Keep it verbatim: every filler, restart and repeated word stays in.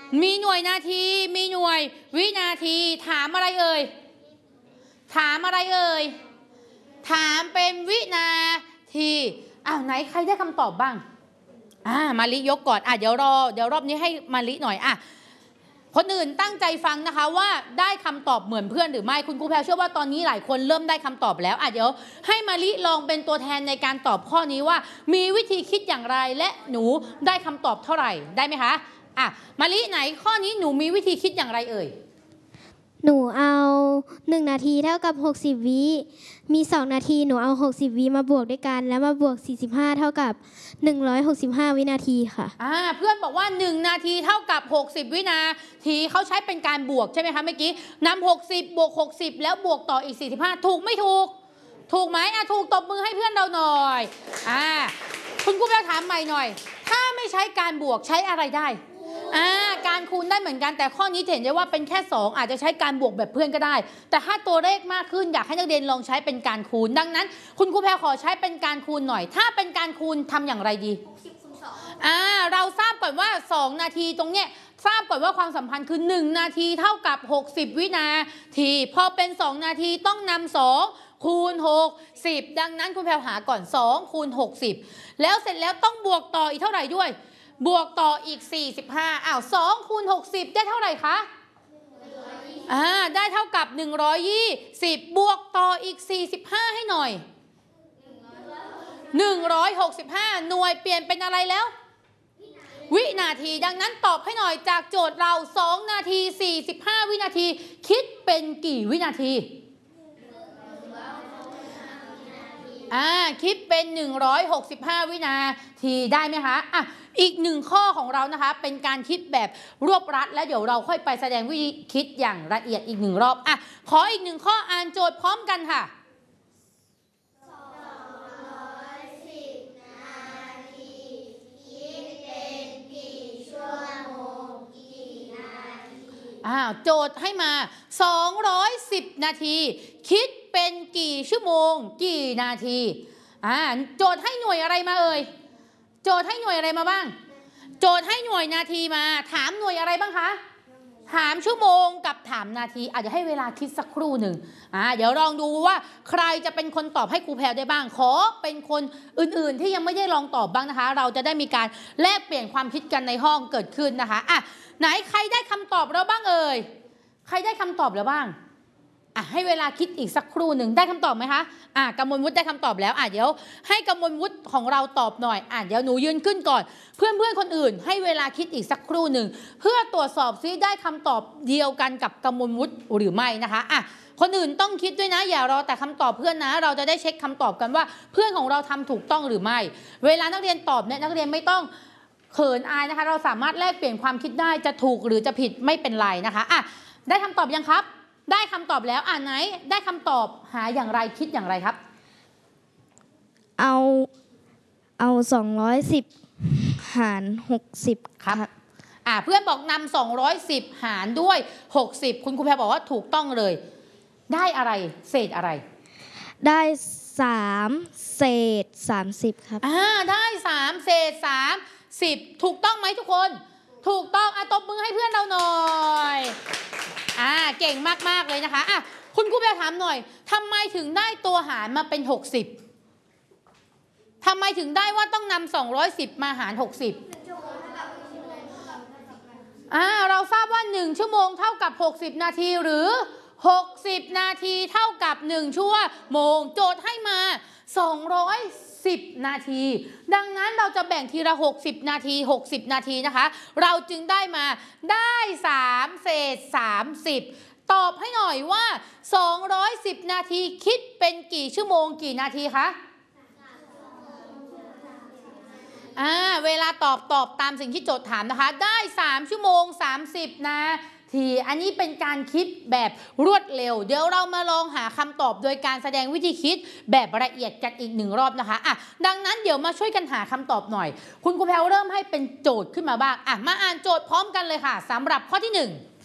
มีหน่วยนาทีมีหน่วยวินาทีถามอะไรเอ่ยถามอะไรเอ่ยถามเป็นวินาทีอ้าวไหนใครได้คำตอบบ้างอ่ามาลิยกก่อนอ่ะเดี๋ยวรอเดี๋ยวรอบนี้ให้มาลิหน่อยอ่ะคนอื่นตั้งใจฟังนะคะว่าได้คำตอบเหมือนเพื่อนหรือไม่คุณครูแพรเชื่อว่าตอนนี้หลายคนเริ่มได้คำตอบแล้วอ่ะเดี๋ยวให้มาลิลองเป็นตัวแทนในการตอบข้อนี้ว่ามีวิธีคิดอย่างไรและหนูได้คำตอบเท่าไหร่ได้ไหมคะอ่ะมาลิไหนข้อนี้หนูมีวิธีคิดอย่างไรเอ่ยหนูเอาหนึ่งนาทีเท่ากับหกสิบวิมีสองนาทีหนูเอาหกสิบวิมาบวกด้วยกันแล้วมาบวกสี่สิบห้าเท่ากับหนึ่งร้อยหกสิบห้าวินาทีค่ะอ่าเพื่อนบอกว่าหนึ่งนาทีเท่ากับหกสิบวินาทีเขาใช้เป็นการบวกใช่ไหมคะเมื่อกี้นำหกสิบบวกหกสิบแล้วบวกต่ออีกสี่สิบห้าถูกไม่ถูกถูกไหมอ่ะถูกตบมือให้เพื่อนเราหน่อยอ่าคุณครูจะถามใหม่หน่อยถ้าไม่ใช้การบวกใช้อะไรได้อ่าการคูณได้เหมือนกันแต่ข้อนี้เห็นได้ว่าเป็นแค่สองอาจจะใช้การบวกแบบเพื่อนก็ได้แต่ถ้าตัวเลขมากขึ้นอยากให้นักเรียนลองใช้เป็นการคูณดังนั้นคุณครูแพรขอใช้เป็นการคูณหน่อยถ้าเป็นการคูณทำอย่างไรดีอ่าเราทราบก่อนว่าสองนาทีตรงเนี้ยทราบก่อนว่าความสัมพันธ์คือหนึ่งนาทีเท่ากับหกสิบวินาทีพอเป็นสองนาทีต้องนำสองคูณหกสิบดังนั้นคุณแพรหาก่อนสองคูณหกสิบแล้วเสร็จแล้วต้องบวกต่ออีกเท่าไหร่ด้วยบวกต่ออีกสี่สิบห้าอ้าวสองคูณหกสิบได้เท่าไหร่คะอ่าได้เท่ากับหนึ่งร้อยยี่สิบบวกต่ออีกสี่สิบห้าให้หน่อยหนึ่งร้อยหกสิบห้าหน่วยเปลี่ยนเป็นอะไรแล้ววินาทีดังนั้นตอบให้หน่อยจากโจทย์เราสองนาทีสี่สิบห้าวินาทีคิดเป็นกี่วินาทีอ่าคิดเป็นหนึ่งร้อยหกสิบห้าวินาทีได้ไหมคะอ่ะอีกหนึ่งข้อของเรานะคะเป็นการคิดแบบรวบรัดแล้วเดี๋ยวเราค่อยไปแสดงวิธีคิดอย่างละเอียดอีกหนึ่งรอบอ่ะขออีกหนึ่งข้ออ่านโจทย์พร้อมกันค่ะอ้าวโจทย์ให้มาสองร้อยสิบนาทีคิดเป็นกี่ชั่วโมงกี่นาทีอ่าโจทย์ให้หน่วยอะไรมาเอ่ยโจทย์ให้หน่วยอะไรมาบ้างโจทย์ให้หน่วยนาทีมาถามหน่วยอะไรบ้างคะถามชั่วโมงกับถามนาทีอาจจะให้เวลาคิดสักครู่หนึ่งอ่าเดี๋ยวลองดูว่าใครจะเป็นคนตอบให้ครูแพรได้บ้างขอเป็นคนอื่นๆที่ยังไม่ได้ลองตอบบ้างนะคะเราจะได้มีการแลกเปลี่ยนความคิดกันในห้องเกิดขึ้นนะคะอ่ะไหนใครได้คำตอบแล้วบ้างเอ่ยใครได้คำตอบแล้วบ้างอ่ะให้เวลาคิดอีกสักครู่หนึ่งได้คำตอบไหมคะอ่ะกมลวุฒิได้คำตอบแล้วอ่ะเดี๋ยวให้กมลวุฒิของเราตอบหน่อยอ่ะเดี๋ยวหนูยืนขึ้นก่อนเพื่อนเพื่อนคนอื่นให้เวลาคิดอีกสักครู่หนึ่งเพื่อตรวจสอบซิได้คำตอบเดียวกันกับกมลวุฒิหรือไม่นะคะอ่ะคนอื่นต้องคิดด้วยนะอย่ารอแต่คำตอบเพื่อนนะเราจะได้เช็คคำตอบกันว่าเพื่อนของเราทำถูกต้องหรือไม่เวลานักเรียนตอบเนี่ยนักเรียนไม่ต้องเขินอายนะคะเราสามารถแลกเปลี่ยนความคิดได้จะถูกหรือจะผิดไม่เป็นไรนะคะอ่ะได้คำตอบยังครับได้คำตอบแล้วอ่านไหนได้คำตอบหาอย่างไรคิดอย่างไรครับเอาเอาสองร้อยสิบหารหกสิบครับอ่ะเพื่อนบอกนำสองร้อยสิบหารด้วยหกสิบคุณครูแพรบอกว่าถูกต้องเลยได้อะไรเศษอะไรได้สามเศษสามสิบครับอ่าได้สามเศษสามสิบถูกต้องไหมทุกคนถูกต้องอ่ะตบมือให้เพื่อนเราหน่อยอ่าเก่งมากๆเลยนะคะอ่ะคุณครูแพรถามหน่อยทำไมถึงได้ตัวหารมาเป็นหกสิบทำไมถึงได้ว่าต้องนำสองร้อยสิบมาหารหกสิบอ่าเราทราบว่าหนึ่งชั่วโมงเท่ากับหกสิบนาทีหรือหกสิบนาทีเท่ากับหนึ่งชั่วโมงโจทย์ให้มาสองร้อยสิบนาทีดังนั้นเราจะแบ่งทีละหกสิบนาทีหกสิบนาทีนะคะเราจึงได้มาได้สามเศษสามสิบตอบให้หน่อยว่าสองร้อยสิบนาทีคิดเป็นกี่ชั่วโมงกี่นาทีคะอ่าเวลาตอบตอบตามสิ่งที่โจทย์ถามนะคะได้สามชั่วโมงสามสิบนาทีอันนี้เป็นการคิดแบบรวดเร็วเดี๋ยวเรามาลองหาคำตอบโดยการแสดงวิธีคิดแบบละเอียดกันอีกหนึ่งรอบนะคะอ่ะดังนั้นเดี๋ยวมาช่วยกันหาคำตอบหน่อยคุณครูแพรเริ่มให้เป็นโจทย์ขึ้นมาบ้างอ่ะมาอ่านโจทย์พร้อมกันเลยค่ะสำหรับข้อที่หนึ่ง